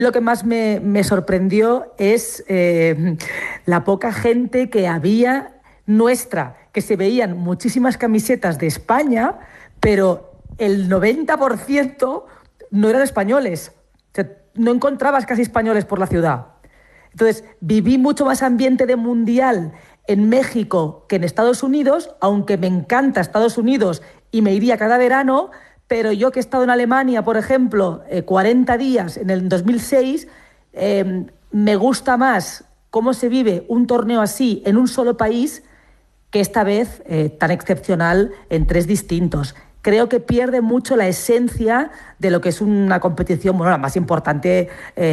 lo que más me sorprendió es la poca gente que había nuestra, que se veían muchísimas camisetas de España, pero el 90% no eran españoles. O sea, no encontrabas casi españoles por la ciudad. Entonces, viví mucho más ambiente de mundial en México que en Estados Unidos, aunque me encanta Estados Unidos y me iría cada verano, pero yo que he estado en Alemania, por ejemplo, 40 días en el 2006, me gusta más cómo se vive un torneo así en un solo país que esta vez tan excepcional en 3 distintos. Creo que pierde mucho la esencia de lo que es una competición, bueno, la más importante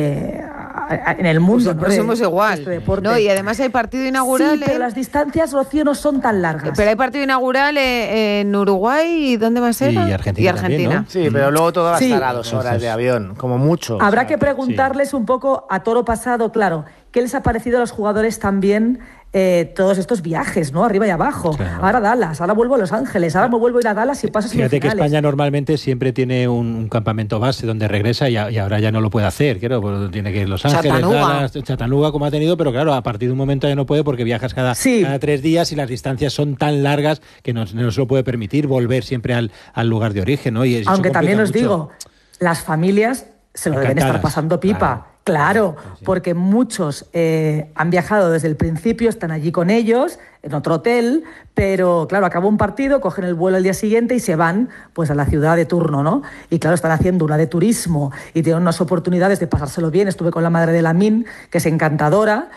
en el mundo. Pues somos igual. Este deporte. No, y además hay partido inaugural. Sí, pero las distancias, Rocío, no son tan largas. Pero hay partido inaugural en Uruguay, ¿y dónde va a ser? Y Argentina. También, ¿no? Sí, pero luego todo va a estar a 2 horas de avión, como mucho. Habrá que preguntarles un poco a toro pasado, claro, ¿qué les ha parecido a los jugadores también todos estos viajes, ¿no? Arriba y abajo. Claro. Ahora Dallas, ahora vuelvo a Los Ángeles, ahora me vuelvo a ir a Dallas y paso semifinales. Fíjate que España normalmente siempre tiene un campamento base donde regresa y ahora ya no lo puede hacer, claro, pues tiene que ir a Los Ángeles, Dallas, Chattanooga como ha tenido, pero claro, a partir de un momento ya no puede porque viajas cada 3 días y las distancias son tan largas que no se lo puede permitir volver siempre al lugar de origen, ¿no? Y aunque también os digo, las familias se lo deben estar pasando pipa. Claro, porque muchos han viajado desde el principio, están allí con ellos, en otro hotel, pero claro, acabó un partido, cogen el vuelo al día siguiente y se van pues a la ciudad de turno, ¿no? Y claro, están haciendo una de turismo y tienen unas oportunidades de pasárselo bien. Estuve con la madre de Lamin, que es encantadora,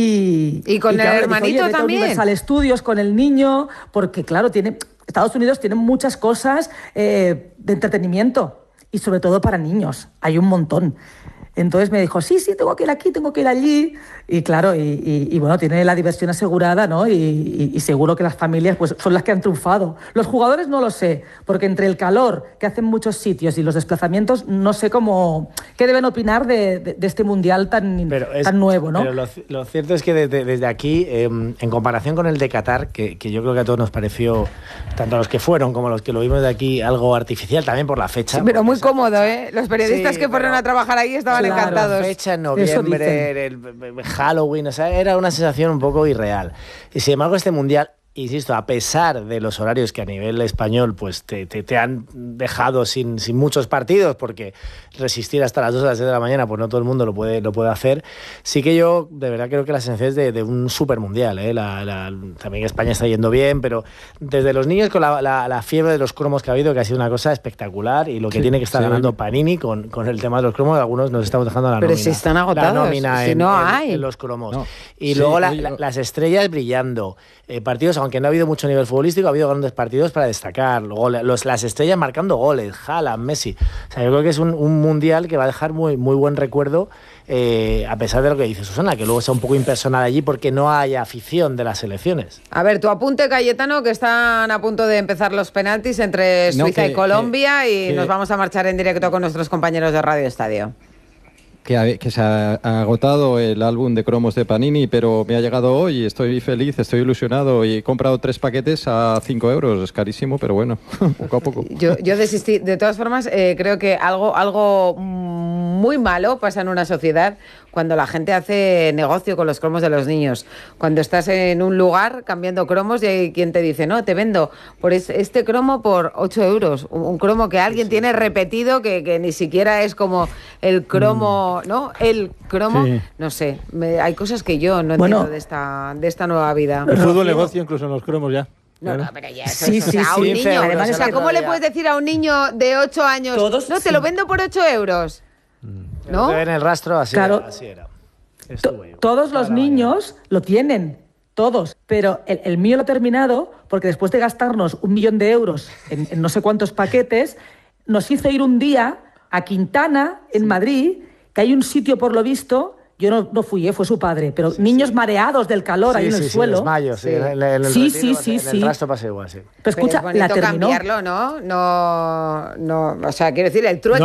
y con el hermanito dijo, también. Universal Studios con el niño, porque claro, Estados Unidos tiene muchas cosas de entretenimiento y sobre todo para niños, hay un montón. Entonces me dijo, sí, tengo que ir aquí, tengo que ir allí. Y claro, y bueno, tiene la diversión asegurada, ¿no? Y seguro que las familias pues son las que han triunfado. Los jugadores no lo sé, porque entre el calor que hacen muchos sitios y los desplazamientos, no sé qué deben opinar de este mundial tan nuevo, ¿no? Pero lo cierto es que desde aquí, en comparación con el de Qatar, que yo creo que a todos nos pareció, tanto a los que fueron como a los que lo vimos de aquí, algo artificial, también por la fecha. Sí, pero muy cómodo, ¿eh? Los periodistas que fueron a trabajar ahí estaban encantados. La fecha en noviembre, el Halloween, o sea, era una sensación un poco irreal. Y sin embargo, este mundial, insisto, a pesar de los horarios que a nivel español pues te han dejado sin muchos partidos, porque resistir hasta las 2 o las 6 de la mañana, pues no todo el mundo lo puede hacer, sí que yo de verdad creo que la sensación es de un super mundial, ¿eh? También España está yendo bien, pero desde los niños con la fiebre de los cromos que ha habido, que ha sido una cosa espectacular, y lo que tiene que estar ganando Panini con el tema de los cromos, algunos nos estamos dejando la nómina. Pero si están agotados, la nómina si no hay. en los cromos. No. Y luego las estrellas brillando, partidos, aunque no ha habido mucho nivel futbolístico, ha habido grandes partidos para destacar. Luego las estrellas marcando goles, Haaland, Messi. O sea, yo creo que es un mundial que va a dejar muy, muy buen recuerdo, a pesar de lo que dice Susana, que luego sea un poco impersonal allí porque no hay afición de las selecciones. A ver, tu apunte, Cayetano, que están a punto de empezar los penaltis entre Suiza y Colombia, y nos vamos a marchar en directo con nuestros compañeros de Radio Estadio. Que se ha agotado el álbum de cromos de Panini, pero me ha llegado hoy, estoy feliz, estoy ilusionado y he comprado 3 paquetes a 5 euros, es carísimo, pero bueno, poco a poco. Yo desistí. De todas formas, creo que algo muy malo pasa en una sociedad cuando la gente hace negocio con los cromos de los niños. Cuando estás en un lugar cambiando cromos y hay quien te dice, no, te vendo por este cromo por 8 euros. Un cromo que alguien tiene repetido, que ni siquiera es como el cromo, ¿no? El cromo, no sé. Hay cosas que yo no entiendo de esta nueva vida. El fútbol negocio incluso en los cromos ya. No, pero ya a un niño. Además, o sea, ¿cómo le puedes decir a un niño de 8 años, te lo vendo por 8 euros? ¿No? Te ven el rastro, así era. Todos los niños lo tienen, todos, pero el mío lo ha terminado porque después de gastarnos 1 millón de euros en no sé cuántos paquetes, nos hizo ir un día a Quintana, en Madrid, que hay un sitio, por lo visto, yo no fui, fue su padro, pero niños mareados del calor ahí en el suelo. Desmayo, en el rastro pasa igual, sí. Pero escucha, pero es bonito la terminó. Cambiarlo, ¿no? O sea, quiero decir, el trueque,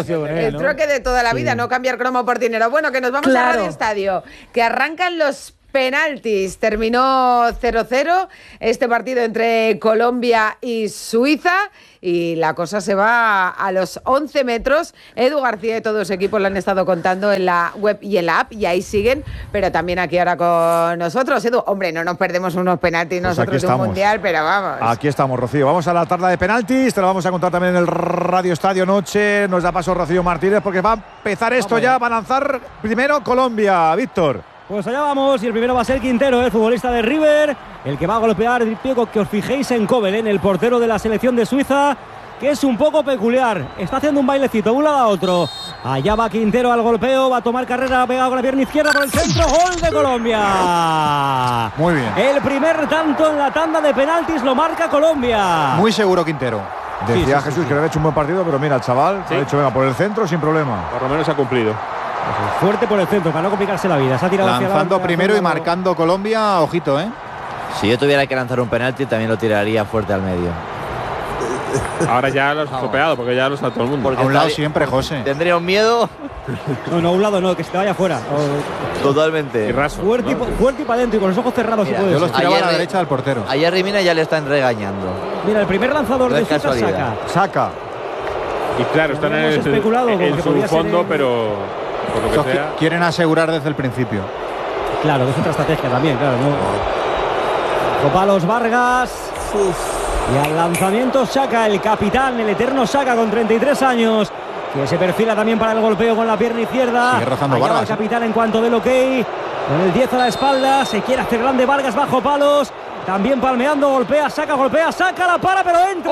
trueque de toda la vida, no cambiar cromo por dinero. Bueno, que nos vamos a Radio Estadio, que arrancan los penaltis. Terminó 0-0 este partido entre Colombia y Suiza y la cosa se va a los 11 metros. Edu García y todo su equipo lo han estado contando en la web y en la app y ahí siguen, pero también aquí ahora con nosotros. Edu, hombre, no nos perdemos unos penaltis pues nosotros de un mundial, pero vamos. Aquí estamos, Rocío. Vamos a la tanda de penaltis, te lo vamos a contar también en el Radio Estadio Noche. Nos da paso Rocío Martínez porque va a empezar esto ya, va a lanzar primero Colombia. Víctor. Pues allá vamos, y el primero va a ser Quintero, el futbolista de River, el que va a golpear, que os fijéis en Kobel, el portero de la selección de Suiza, que es un poco peculiar, está haciendo un bailecito de un lado a otro. Allá va Quintero al golpeo, va a tomar carrera, pegado con la pierna izquierda por el centro, gol de Colombia. Muy bien. El primer tanto en la tanda de penaltis lo marca Colombia. Muy seguro Quintero. Decía Jesús que le había hecho un buen partido, pero mira, el chaval ha dicho, venga, por el centro sin problema. Por lo menos ha cumplido. Fuerte por el centro, para no complicarse la vida. Se ha tirado lanzando primero y marcando Colombia, ojito, ¿eh? Si yo tuviera que lanzar un penalti, también lo tiraría fuerte al medio. Ahora ya lo has estropeado, porque ya lo sabe todo el mundo. Porque a un lado siempre, José. ¿Tendría un miedo? No, a un lado no, que se te vaya afuera. Totalmente. Fuerte y para adentro y con los ojos cerrados. Mira, si yo los tiraba a la derecha del portero. Ayer Rimina ya le están regañando. Mira, el primer lanzador de Suiza saca. Y claro, están en su fondo, pero por lo que sea. Quieren asegurar desde el principio. Claro, que es otra estrategia también, claro, ¿no? Copalos Vargas. Y al lanzamiento Xhaka, el capitán, el eterno Xhaka con 33 años, que se perfila también para el golpeo con la pierna izquierda. Sigue rozando Vargas. Vargas. El capitán en cuanto del ok, con el 10 a la espalda, se quiere hacer grande Vargas bajo palos, también palmeando, golpea, saca, la para, pero entra.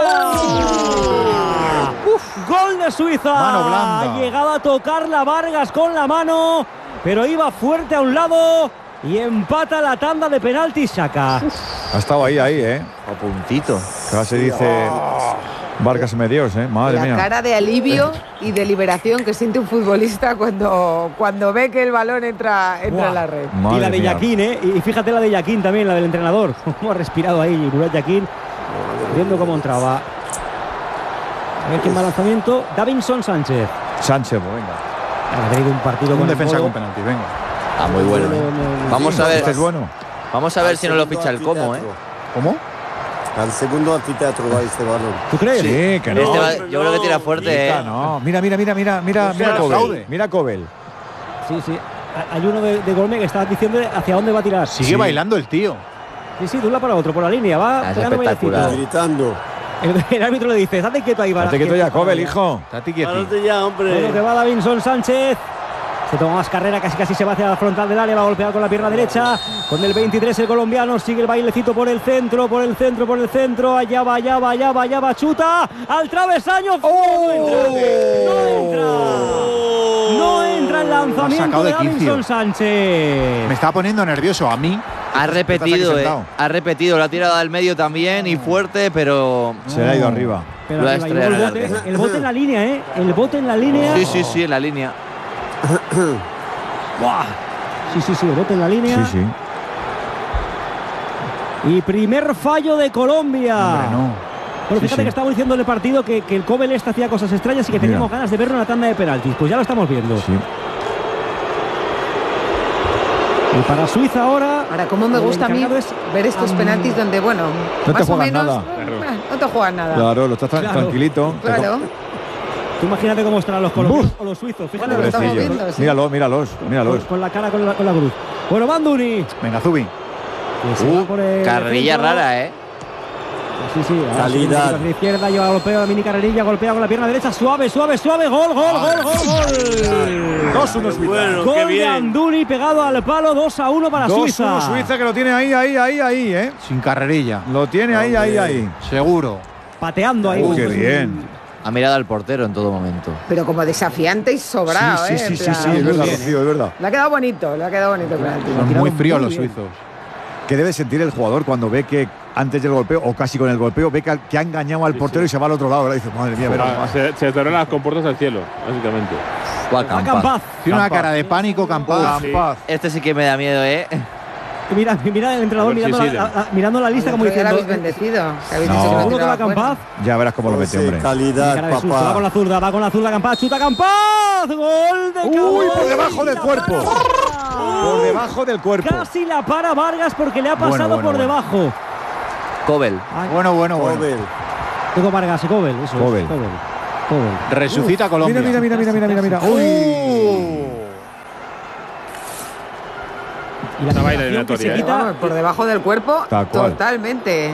Gol de Suiza. Mano blanda. Ha llegado a tocarla Vargas con la mano, pero iba fuerte a un lado y empata la tanda de penaltis Xhaka. Ha estado ahí, A puntito. Ahora se dice Vargas Medios, madre mía. La cara de alivio y de liberación que siente un futbolista cuando ve que el balón entra en la red. Madre y la de Yaquín, y fíjate la de Yaquín también, la del entrenador. Cómo ha respirado ahí Murat Yaquín, viendo cómo entraba. A ver quién va al lanzamiento. Davinson Sánchez. Venga. Ha tenido un partido con defensa con penalti, venga. Ah, muy bueno. Vamos a ver. Este es bueno. Vamos a ver si no lo ficha el Como, ¿Cómo? Al segundo anfiteatro va este balón. ¿Tú crees? Sí, que no. Yo creo que tira fuerte, No, mira Kobel. Mira Kobel. Sí. Hay uno de Golme que está diciendo hacia dónde va a tirar. Sigue bailando el tío. Sí, de un lado para otro, por la línea. Va pegando espectacular. Gritando. El árbitro le dice, estate quieto ahí. Estate quieto ya, Kobel, hijo. Estate quieto. Párate ya, hombre. Bueno, que va Davinson Sánchez. Se toma más carrera, casi se va hacia la frontal del área, va a golpear con la pierna derecha. Con el 23 el colombiano, sigue el bailecito por el centro. Allá va, chuta al travesaño. No entra el lanzamiento de Davinson Sánchez. Me está poniendo nervioso a mí. Ha repetido, lo ha tirado al medio también y fuerte, pero se le ha ido arriba. Lo ha estrellado. El bote en la línea, el bote en la línea. Sí, en la línea. Sí, el bote en la línea. Sí. Y primer fallo de Colombia. Hombre, no. Bueno, fíjate que estamos diciendo en el partido que el Kobel hacía cosas extrañas y que teníamos ganas de verlo en la tanda de penaltis. Pues ya lo estamos viendo. Sí. Y para Suiza ahora. Ahora, cómo me gusta a mí ver estos penaltis donde, no más te juegas o menos, nada. No te juegas nada. Claro, lo estás tranquilito. Claro. Tú imagínate cómo estarán los colombianos o los suizos. Fíjate lo estamos viendo. Sí. Míralos. Con la cara, con la cruz. Bueno, Banduni. Venga, Zubi. Carrerilla rara, Sí. Calidad. A la izquierda, lleva golpeo, la mini carrerilla, golpea con la pierna derecha, suave. Gol. 2-1 Suiza. Bueno, gol qué de bien. Anduni pegado al palo, 2-1 para Suiza. 2-1 Suiza, que lo tiene ahí, Sin carrerilla. Lo tiene ahí. Seguro. Pateando ahí. Qué bien. Ha mirado al portero en todo momento. Pero como desafiante y sobrado, Sí, es verdad, Rocío, es verdad. Le ha quedado bonito el penalti. Son muy fríos los suizos. ¿Qué debe sentir el jugador cuando ve que antes del golpeo, o casi con el golpeo, ve que ha engañado al portero y se va al otro lado? Ahora dice, madre mía, se cerran las compuertas al cielo, básicamente. Campaz. Tiene una cara de pánico, Campaz. Este sí que me da miedo, Mira el entrenador mirando la lista como diciendo. Habéis bendecido. Seguro que va Campaz. Ya verás cómo lo mete, hombre. Calidad, papá. Va con la zurda, Campaz, chuta Campaz. Gol de Campaz. Uy, por debajo del cuerpo. Por debajo del cuerpo. Casi la para Vargas porque le ha pasado por debajo. Kobel. Bueno. Tengo Vargas y Kobel. Eso Kobel. es, Kobel. Resucita Colombia. Mira. ¡Uy! Y la animación que se quita por debajo del cuerpo, Tal cual. totalmente.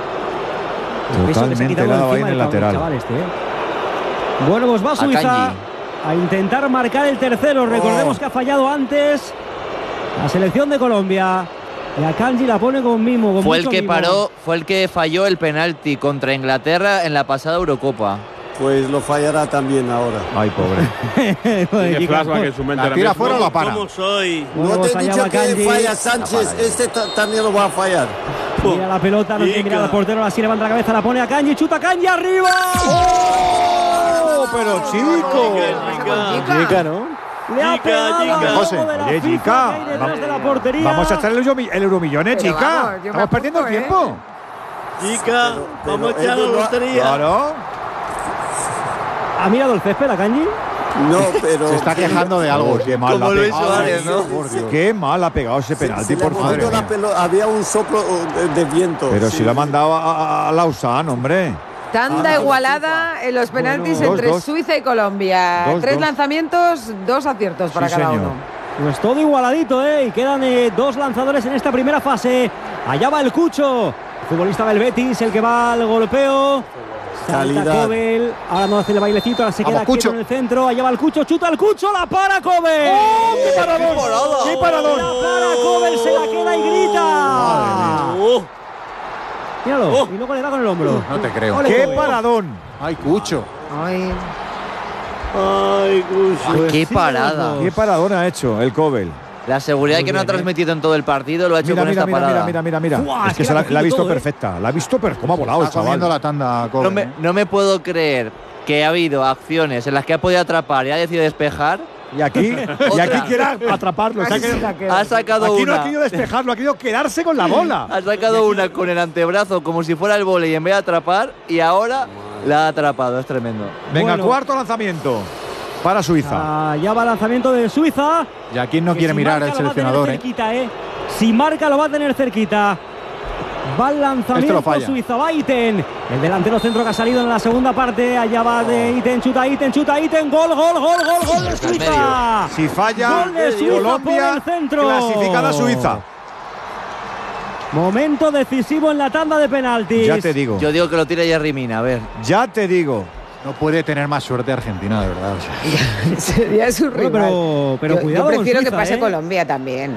el peso que se ha quitado Totalmente encima ahí en el del lateral. chaval este, Bueno, pues va Suiza Akanji. a intentar marcar el tercero. Recordemos que ha fallado antes la selección de Colombia. Y Akanji la pone con mimo. Con Fue mucho el que mimo. paró, fue el que falló el penalti contra Inglaterra en la pasada Eurocopa. Pues lo fallará también ahora. Ay, pobre. Tiene flashback en su mente. ¿La tira fuera o la para? ¿Cómo soy? Bueno, No te pues he allá dicho va que Akanji. falla Sánchez. Este también lo va a fallar. Mira la pelota, no tiene mirada al portero, así levanta la cabeza, la pone a Akanji, chuta Akanji arriba. ¡Oh! Pero chico. Chica, ¿no? Le ha pegado al José. logo de la Oye, FIFA chica, que hay detrás de la portería. Vamos a echar el euromillón, Pero chica. vamos, yo me Estamos perdiendo el apunto, tiempo. Chica, vamos a echar la lotería. Claro. ¿Ha mirado el césped Akanji? No, pero. Se está quejando de algo. Qué mal la ha Como Luis pegado. Suárez, ¿no? Por Dios. Qué mal ha pegado ese penalti, por favor. Había un soplo de viento. Pero sí. si lo ha mandado a Lausanne, hombre. Tanda igualada en los penaltis Bueno, entre 2-2. Suiza y Colombia. 2-2. 3 lanzamientos, 2 aciertos para Sí, cada señor. uno. Pues todo igualadito, y quedan 2 lanzadores en esta primera fase. Allá va el Cucho, futbolista del Betis, el que va al golpeo. Salta Calidad. Kobel, ahora no hace el bailecito, ahora se Vamos, queda quieto Cucho. en el centro. Allá va el Cucho, chuta el Cucho, la para Kobel. ¡Oh, qué paradón! ¡Qué paradón! La para Kobel, se la queda y grita. Míralo, y luego le da con el hombro. No te creo. Ole, ¡Qué Kobel. paradón! Ay, Cucho. Ay, Ay, Cucho. ¡Qué sí, parada! los ¡Qué paradón ha hecho el Kobel! La seguridad Muy que no ha bien, transmitido en todo el partido lo ha hecho Mira, con mira, esta parada. mira. Buah, Es es que que se la ha la ha visto cogido todo, perfecta. La ha visto, pero cómo ha volado el Está comiendo chaval. la tanda, Kobel. No me puedo creer que ha habido acciones en las que ha podido atrapar y ha decidido despejar. Y aquí quiere atraparlo. Ha sacado Aquí no ha una. querido despejarlo, ha querido quedarse con la bola. Ha sacado una con el antebrazo como si fuera el vóley en vez de atrapar y ahora la ha atrapado. Es tremendo. Venga, Bueno. cuarto lanzamiento para Suiza. Allá va el lanzamiento de Suiza. Y aquí no Que quiere si mirar marca el lo va a tener seleccionador, cerquita, Si marca lo va a tener cerquita. Va el lanzamiento Este falla. Suiza, va Iten. El delantero centro que ha salido en la segunda parte. Allá va de Iten, chuta Iten. Gol de Suiza. Si falla, Gol de Suiza Colombia por el centro. clasificada a Suiza. Momento decisivo en la tanda de penaltis. Ya te digo. Yo digo que lo tira Yerry Mina, a ver. Ya te digo. No puede tener más suerte Argentina, de verdad. O sea. sería su Bueno, rival. pero yo cuidado con prefiero Suiza, que pase Colombia también.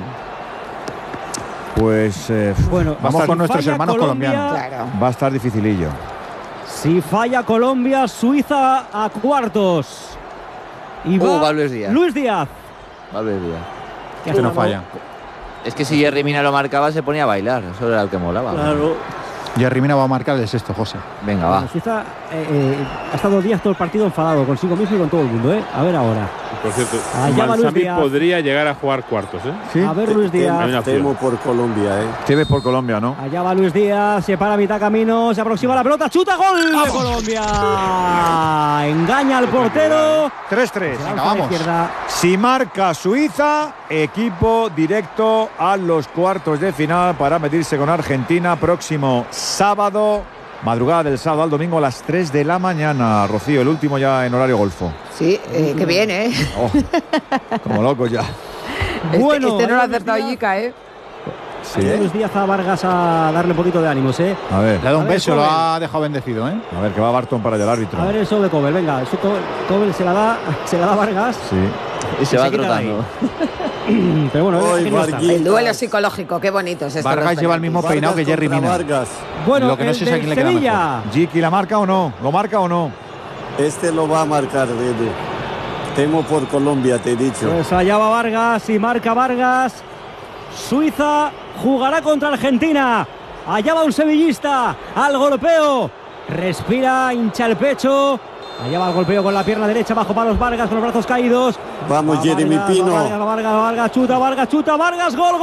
Pues Bueno, Vamos si con nuestros falla hermanos Colombia, colombianos. Claro. va a estar dificilillo. Si falla Colombia, Suiza a cuartos. Y va Luis Díaz. Luis Díaz. Va a ver, Díaz. Este no falla. Es que si Yerry Mina lo marcaba se ponía a bailar. Eso era el que molaba. Claro. Jerry Mina va a marcar el sexto, José. Venga, Bueno, va. Suiza ha estado Díaz todo el partido enfadado consigo mismo y con todo el mundo, A ver ahora. Por cierto, Allá va Luis Manzambi Díaz. podría llegar a jugar cuartos, ¿eh? ¿Sí? A ver Luis Hay Díaz. una opción. Temo por Colombia, Te por Colombia, ¿no? Allá va Luis Díaz, se para a mitad camino, se aproxima la pelota, chuta, gol de Colombia. Engaña al portero. 3-3. Se lanza a la vamos. izquierda. Si marca Suiza, equipo directo a los cuartos de final para medirse con Argentina próximo sábado, madrugada del sábado al domingo a las 3 de la mañana. Rocío, el último ya en horario golfo. Sí, qué bien, ¿eh? Oh, como locos ya. Bueno, este no lo ha ahí Luis acertado Díaz. Yica, ¿eh? Sí. Ahí Luis Díaz a Vargas a darle un poquito de ánimos, A ver, Le ha dado un A ver, beso, lo Kobel. ha dejado bendecido, ¿eh? a ver que va Barton para allá el árbitro. A ver eso de Kobel, venga, eso Kobel se la da a Vargas. Sí. Y se va quita de trotando. Pero bueno, Ay, aquí no está. Varguita. El duelo psicológico, qué bonito es esto. Vargas los lleva el penaltis. mismo peinado que Jerry contra Mina. Vargas. Bueno, Lo que no el sé es a del quién le queda Sevilla. Jiki, ¿la marca o no? ¿Lo marca o no? Este lo va a marcar, Edu. Temo por Colombia, te he dicho. Pues allá va Vargas y marca Vargas. Suiza jugará contra Argentina. Allá va un sevillista al golpeo. Respira, hincha el pecho. Allá va el golpeo con la pierna derecha bajo palos Vargas con los brazos caídos. Vamos, Va Jeremy Vargas, Pino. Vargas, chuta, Vargas, gol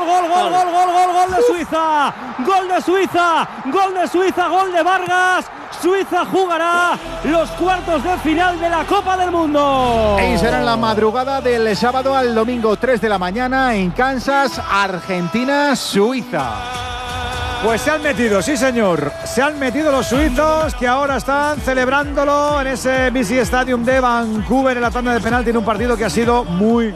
de Suiza, gol de Vargas, Suiza jugará los cuartos de final de la Copa del Mundo. Y será en la madrugada del sábado al domingo, 3 de la mañana en Kansas, Argentina, Suiza. Pues se han metido, sí señor, se han metido los suizos que ahora están celebrándolo en ese BC Stadium de Vancouver en la tanda de penalti en un partido que ha sido muy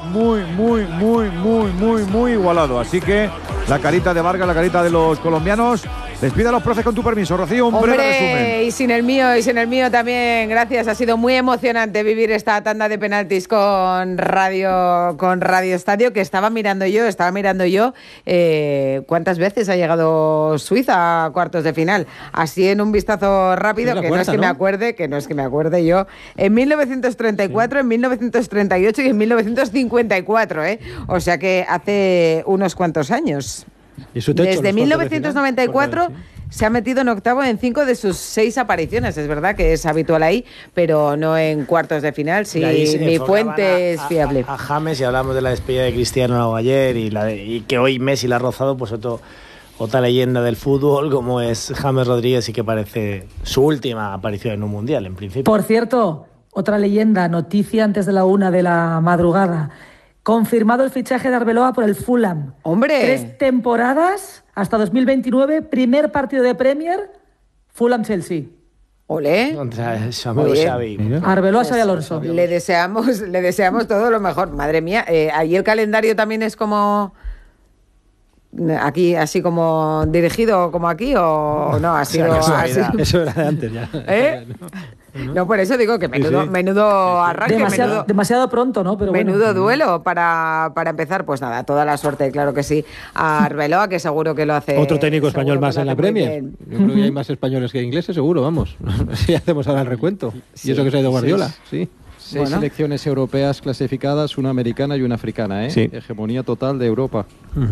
igualado. Así que la carita de Vargas, la carita de los colombianos. Despida a los profes con tu permiso, Rocío, un breve resumen. Y sin el mío también, gracias. Ha sido muy emocionante vivir esta tanda de penaltis con Radio Estadio, que estaba mirando yo cuántas veces ha llegado Suiza a cuartos de final. Así en un vistazo rápido, que no es que me acuerde yo. En 1934, en 1938 y en 1954, O sea que hace unos cuantos años. Desde 1994 se ha metido en octavo en 5 de sus 6 apariciones. Es verdad que es habitual ahí, pero no en cuartos de final. Sí, mi fuente es fiable. A James, y hablamos de la despedida de Cristiano ayer y que hoy Messi la ha rozado, pues otra leyenda del fútbol como es James Rodríguez, y que parece su última aparición en un mundial, en principio. Por cierto, otra leyenda, noticia antes de la 1 de la madrugada. Confirmado el fichaje de Arbeloa por el Fulham. ¡Hombre! 3 temporadas hasta 2029, primer partido de Premier, Fulham-Chelsea. ¡Olé! Contra Xavi. Arbeloa, Xabi Alonso. Le deseamos todo lo mejor. Madre mía, ahí el calendario también es como... Aquí, así como dirigido como aquí, o no, ha sido así. Eso era de antes ya. No, por eso digo que menudo arranque, demasiado pronto, ¿no? Pero menudo duelo para empezar. Pues nada, toda la suerte, claro que sí, a Arbeloa, que seguro que lo hace. Otro técnico español más en la Premier. Yo creo que hay más españoles que ingleses, seguro, vamos. Si hacemos ahora el recuento. Sí, y eso que se ha ido Guardiola, sí. 6 selecciones europeas clasificadas, una americana y una africana, ¿eh? Sí. Hegemonía total de Europa.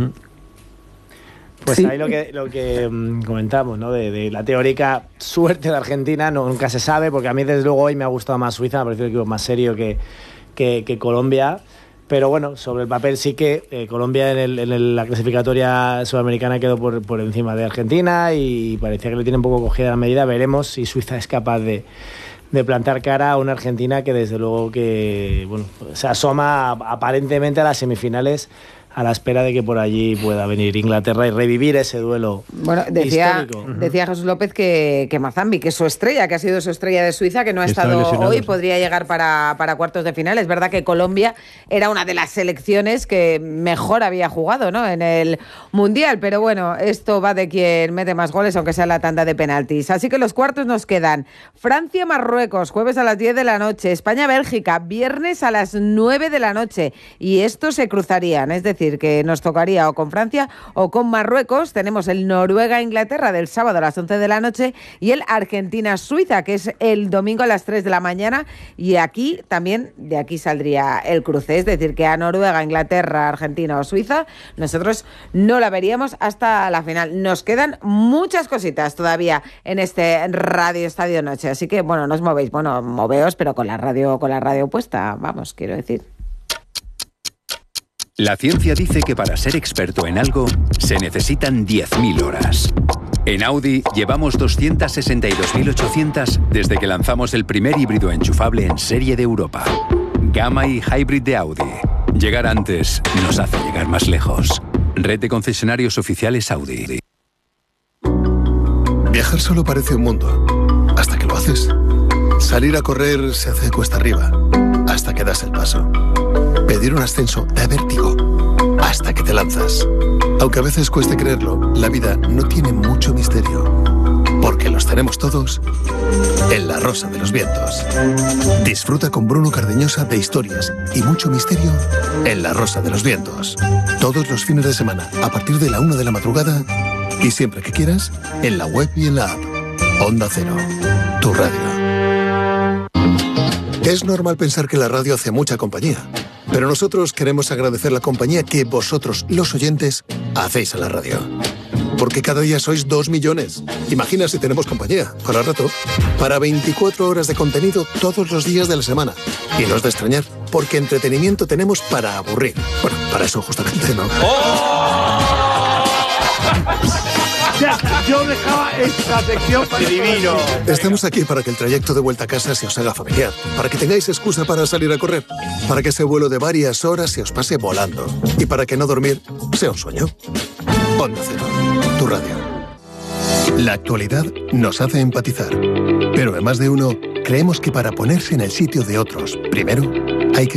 Pues ahí lo que comentamos, ¿no? De la teórica suerte de Argentina, nunca se sabe, porque a mí desde luego hoy me ha gustado más Suiza, me ha parecido un equipo más serio que Colombia, pero bueno, sobre el papel sí que Colombia en la clasificatoria sudamericana quedó por encima de Argentina y parecía que le tiene un poco cogida la medida. Veremos si Suiza es capaz de plantar cara a una Argentina que desde luego que se asoma aparentemente a las semifinales, a la espera de que por allí pueda venir Inglaterra y revivir ese duelo histórico. Decía Jesús López que Mazambi, que es su estrella, que ha sido su estrella de Suiza, que no ha estado hoy, podría llegar para cuartos de final. Es verdad que Colombia era una de las selecciones que mejor había jugado, ¿no?, en el Mundial, pero bueno, esto va de quien mete más goles, aunque sea la tanda de penaltis. Así que los cuartos nos quedan Francia-Marruecos, jueves a las 10 de la noche, España-Bélgica, viernes a las 9 de la noche, y estos se cruzarían, es decir, que nos tocaría o con Francia o con Marruecos. Tenemos el Noruega-Inglaterra del sábado a las 11 de la noche y el Argentina-Suiza, que es el domingo a las 3 de la mañana, y aquí también, de aquí saldría el cruce, es decir, que a Noruega, Inglaterra, Argentina o Suiza nosotros no la veríamos hasta la final. Nos quedan muchas cositas todavía en este Radio Estadio Noche, así que no os movéis, moveos, pero con la radio puesta, vamos, quiero decir. La ciencia dice que para ser experto en algo se necesitan 10.000 horas. En Audi llevamos 262.800 desde que lanzamos el primer híbrido enchufable en serie de Europa. Gamma y Hybrid de Audi. Llegar antes nos hace llegar más lejos. Red de concesionarios oficiales Audi. Viajar solo parece un mundo, hasta que lo haces. Salir a correr se hace cuesta arriba, hasta que das el paso. Pedir un ascenso da vértigo, hasta que te lanzas. Aunque a veces cueste creerlo, la vida no tiene mucho misterio, porque los tenemos todos en La Rosa de los Vientos. Disfruta con Bruno Cardeñosa de historias y mucho misterio en La Rosa de los Vientos. Todos los fines de semana, a partir de la 1 de la madrugada, y siempre que quieras, en la web y en la app. Onda Cero, tu radio. Es normal pensar que la radio hace mucha compañía, pero nosotros queremos agradecer la compañía que vosotros, los oyentes, hacéis a la radio. Porque cada día sois 2 millones. Imagina si tenemos compañía, para rato, para 24 horas de contenido todos los días de la semana. Y no es de extrañar, porque entretenimiento tenemos para aburrir. Bueno, para eso justamente, ¿no? ¡Oh! Yo dejaba esta sección para divino. Estamos aquí para que el trayecto de vuelta a casa se os haga familiar, para que tengáis excusa para salir a correr, para que ese vuelo de varias horas se os pase volando y para que no dormir sea un sueño. Onda Cero, tu radio. La actualidad nos hace empatizar, pero en Más de Uno creemos que para ponerse en el sitio de otros, primero hay que